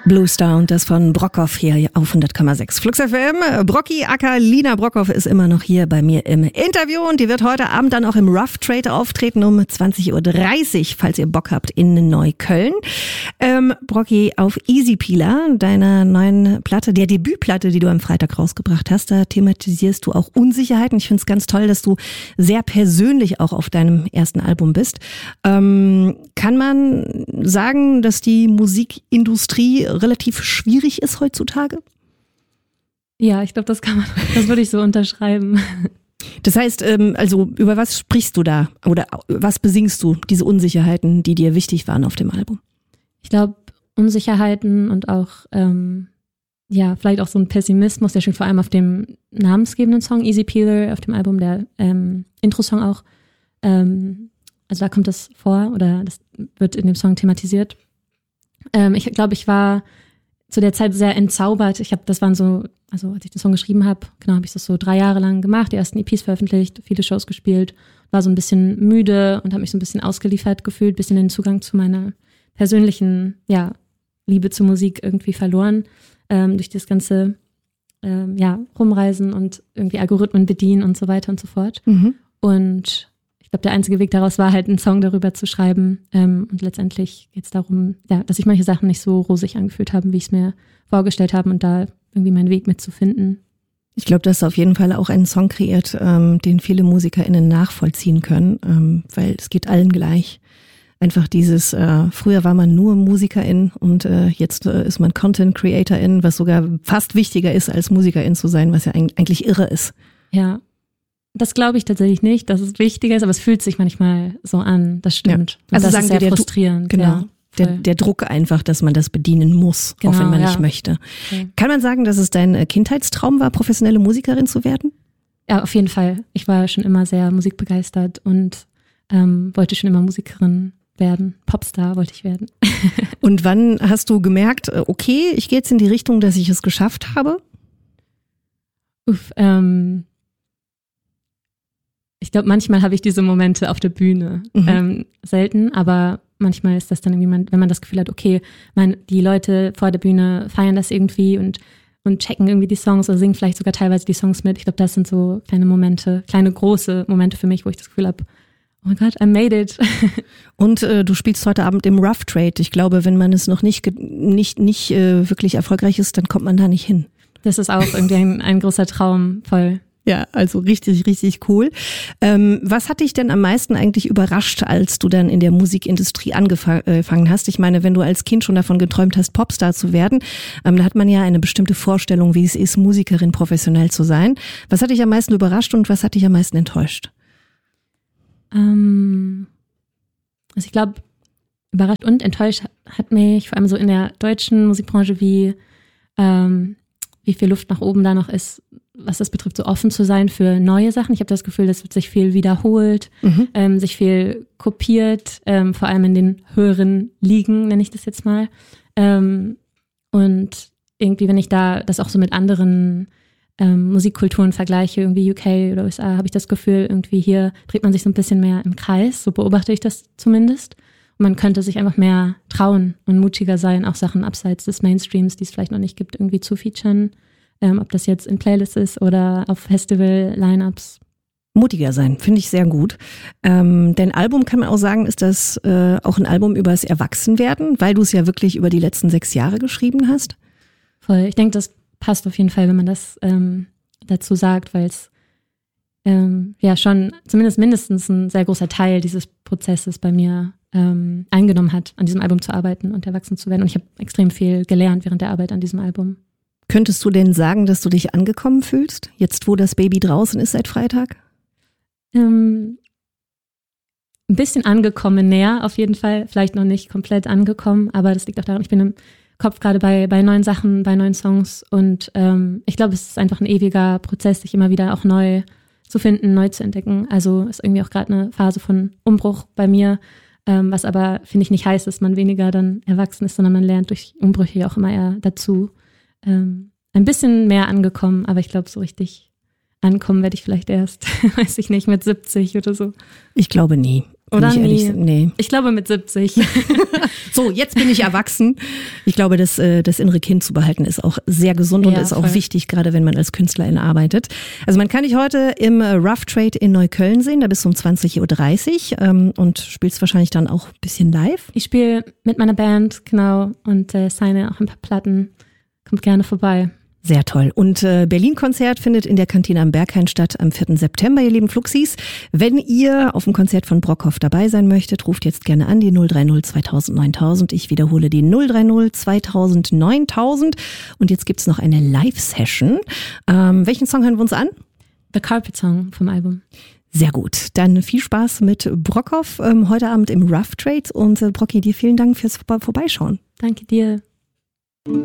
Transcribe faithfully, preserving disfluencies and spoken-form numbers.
Blue Star und das von Brockhoff hier auf hundert Komma sechs Flux F M. Brocki aka Lina Brockhoff ist immer noch hier bei mir im Interview und die wird heute Abend dann auch im Rough Trade auftreten um zwanzig Uhr dreißig, falls ihr Bock habt, in Neukölln. Ähm, Brocki, auf Easy Peeler, deiner neuen Platte, der Debütplatte, die du am Freitag rausgebracht hast, da thematisierst du auch Unsicherheiten. Ich finde es ganz toll, dass du sehr persönlich auch auf deinem ersten Album bist. Ähm, kann man sagen, dass die Musikindustrie relativ schwierig ist heutzutage? Ja, ich glaube, das kann man, das würde ich so unterschreiben. Das heißt, also über was sprichst du da oder was besingst du, diese Unsicherheiten, die dir wichtig waren auf dem Album? Ich glaube, Unsicherheiten und auch, ähm, ja, vielleicht auch so ein Pessimismus, der steht vor allem auf dem namensgebenden Song Easy Peeler, auf dem Album, der ähm, Intro-Song auch. Ähm, also da kommt das vor oder das wird in dem Song thematisiert. Ähm, ich glaube, ich war zu der Zeit sehr entzaubert. Ich habe, das waren so, also als ich den Song geschrieben habe, genau, habe ich das so drei Jahre lang gemacht, die ersten E Ps veröffentlicht, viele Shows gespielt, war so ein bisschen müde und habe mich so ein bisschen ausgeliefert gefühlt, bisschen den Zugang zu meiner persönlichen, ja, Liebe zur Musik irgendwie verloren, ähm, durch das ganze, ähm, ja, Rumreisen und irgendwie Algorithmen bedienen und so weiter und so fort. Mhm. Und ich glaube, der einzige Weg daraus war halt, einen Song darüber zu schreiben. Ähm, und letztendlich geht es darum, ja, dass sich manche Sachen nicht so rosig angefühlt haben, wie ich es mir vorgestellt habe und da irgendwie meinen Weg mitzufinden. Ich glaube, dass auf jeden Fall auch einen Song kreiert, ähm, den viele MusikerInnen nachvollziehen können, ähm, weil es geht allen gleich. Einfach dieses, äh, früher war man nur MusikerIn und äh, jetzt äh, ist man Content CreatorIn, was sogar fast wichtiger ist, als MusikerIn zu sein, was ja eigentlich irre ist. Ja. Das glaube ich tatsächlich nicht, dass es wichtiger ist, aber es fühlt sich manchmal so an, das stimmt. Ja. Also das sagen ist sehr wir, der frustrierend. Genau. Ja, der, der Druck einfach, dass man das bedienen muss, genau, auch wenn man ja. nicht möchte. Okay. Kann man sagen, dass es dein Kindheitstraum war, professionelle Musikerin zu werden? Ja, auf jeden Fall. Ich war schon immer sehr musikbegeistert und ähm, wollte schon immer Musikerin werden. Popstar wollte ich werden. Und wann hast du gemerkt, okay, ich gehe jetzt in die Richtung, dass ich es geschafft habe? Uff, ähm, ich glaube, manchmal habe ich diese Momente auf der Bühne. Mhm. Ähm, selten, aber manchmal ist das dann irgendwie, wenn man das Gefühl hat, okay, man, die Leute vor der Bühne feiern das irgendwie und, und checken irgendwie die Songs oder singen vielleicht sogar teilweise die Songs mit. Ich glaube, das sind so kleine Momente, kleine große Momente für mich, wo ich das Gefühl habe, oh mein Gott, I made it. Und äh, du spielst heute Abend im Rough Trade. Ich glaube, wenn man es noch nicht nicht nicht äh, wirklich erfolgreich ist, dann kommt man da nicht hin. Das ist auch irgendwie ein, ein großer Traum, voll. Ja, also richtig, richtig cool. Ähm, was hat dich denn am meisten eigentlich überrascht, als du dann in der Musikindustrie angefangen hast? Ich meine, wenn du als Kind schon davon geträumt hast, Popstar zu werden, ähm, da hat man ja eine bestimmte Vorstellung, wie es ist, Musikerin professionell zu sein. Was hat dich am meisten überrascht und was hat dich am meisten enttäuscht? Ähm, also ich glaube, überrascht und enttäuscht hat mich vor allem so in der deutschen Musikbranche, wie ähm, wie viel Luft nach oben da noch ist, was das betrifft, so offen zu sein für neue Sachen. Ich habe das Gefühl, es wird sich viel wiederholt, mhm. ähm, sich viel kopiert, ähm, vor allem in den höheren Ligen, nenne ich das jetzt mal. Ähm, und irgendwie, wenn ich da das auch so mit anderen ähm, Musikkulturen vergleiche, irgendwie U K oder U S A, habe ich das Gefühl, irgendwie hier dreht man sich so ein bisschen mehr im Kreis, so beobachte ich das zumindest. Und man könnte sich einfach mehr trauen und mutiger sein, auch Sachen abseits des Mainstreams, die es vielleicht noch nicht gibt, irgendwie zu featuren. Ähm, ob das jetzt in Playlists ist oder auf Festival-Lineups. Mutiger sein, finde ich sehr gut. Ähm, dein Album, kann man auch sagen, ist das äh, auch ein Album über das Erwachsenwerden, weil du es ja wirklich über die letzten sechs Jahre geschrieben hast? Voll. Ich denke, das passt auf jeden Fall, wenn man das ähm, dazu sagt, weil es ähm, ja schon zumindest mindestens ein sehr großer Teil dieses Prozesses bei mir ähm, eingenommen hat, an diesem Album zu arbeiten und erwachsen zu werden. Und ich habe extrem viel gelernt während der Arbeit an diesem Album. Könntest du denn sagen, dass du dich angekommen fühlst, jetzt wo das Baby draußen ist seit Freitag? Ähm, ein bisschen angekommen, näher auf jeden Fall. Vielleicht noch nicht komplett angekommen, aber das liegt auch daran, ich bin im Kopf gerade bei, bei neuen Sachen, bei neuen Songs und ähm, ich glaube, es ist einfach ein ewiger Prozess, sich immer wieder auch neu zu finden, neu zu entdecken. Also ist irgendwie auch gerade eine Phase von Umbruch bei mir, ähm, was aber, finde ich, nicht heißt, dass man weniger dann erwachsen ist, sondern man lernt durch Umbrüche ja auch immer eher dazu. Ähm, ein bisschen mehr angekommen, aber ich glaube, so richtig ankommen werde ich vielleicht erst, weiß ich nicht, mit siebzig oder so. Ich glaube nie. Oder ich nie. Ehrlich, nee. Ich glaube mit siebzig. So, jetzt bin ich erwachsen. Ich glaube, das, das innere Kind zu behalten ist auch sehr gesund und ja, ist auch voll. wichtig, gerade wenn man als Künstlerin arbeitet. Also man kann dich heute im Rough Trade in Neukölln sehen, da bist du um zwanzig Uhr dreißig ähm, und spielst wahrscheinlich dann auch ein bisschen live. Ich spiele mit meiner Band, genau, und äh, signe auch ein paar Platten. Kommt gerne vorbei. Sehr toll. Und äh, Berlin-Konzert findet in der Kantine am Berghain statt am vierten September, ihr lieben Fluxis. Wenn ihr auf dem Konzert von Brockhoff dabei sein möchtet, ruft jetzt gerne an die null drei null zweitausend neuntausend. Ich wiederhole die null drei null zweitausend neuntausend. Und jetzt gibt's noch eine Live-Session. Ähm, welchen Song hören wir uns an? The Carpet Song vom Album. Sehr gut. Dann viel Spaß mit Brockhoff ähm, heute Abend im Rough Trade. Und äh, Brocki, dir vielen Dank fürs Vorbeischauen. Danke dir.